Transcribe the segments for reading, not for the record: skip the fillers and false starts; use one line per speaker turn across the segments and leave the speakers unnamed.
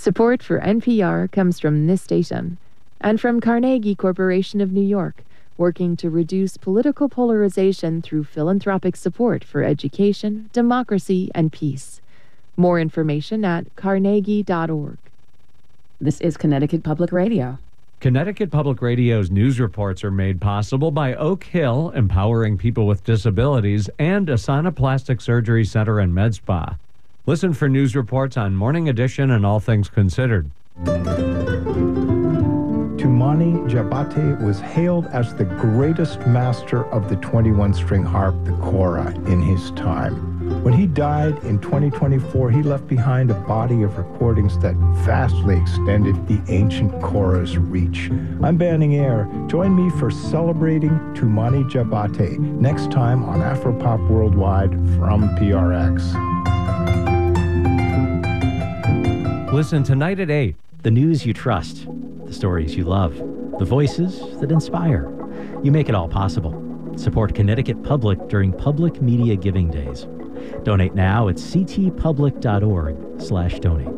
Support for NPR comes from this station and from Carnegie Corporation of New York, working to reduce political polarization through philanthropic support for education, democracy, and peace. More information at carnegie.org.
This is Connecticut Public Radio.
Connecticut Public Radio's news reports are made possible by Oak Hill, empowering people with disabilities, and Asana Plastic Surgery Center and Med Spa. Listen for news reports on Morning Edition and All Things Considered.
Tumani Jabate was hailed as the greatest master of the 21-string harp, the kora, in his time. When he died in 2024, he left behind a body of recordings that vastly extended the ancient kora's reach. I'm Banning Eyre. Join me for celebrating Tumani Jabate next time on Afropop Worldwide from PRX.
Listen tonight at 8.
The news you trust, the stories you love, the voices that inspire. You make it all possible. Support Connecticut Public during Public Media Giving Days. Donate now at ctpublic.org/donate.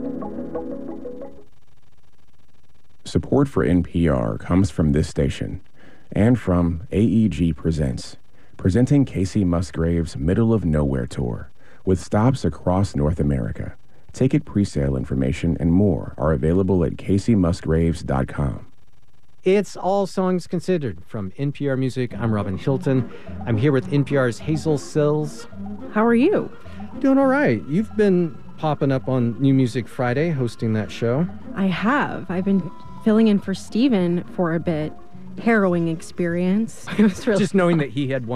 Support for NPR comes from this station and from AEG Presents, presenting Casey Musgrave's Middle of Nowhere Tour with stops across North America. Ticket presale information and more are available at caseymusgraves.com.
It's All Songs Considered from NPR Music. I'm Robin Hilton. I'm here with NPR's Hazel Sills.
How are you?
Doing all right. You've been popping up on New Music Friday, hosting that show.
I have. I've been filling in for Steven for a bit. Harrowing experience. It was really
just knowing that he had